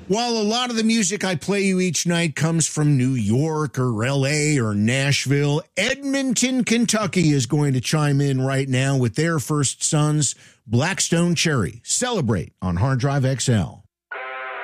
While a lot of the music I play you each night comes from New York or L.A. or Nashville, Edmonton, Kentucky is going to chime in right now with their First Sons, Blackstone Cherry. Celebrate on Hard Drive XL.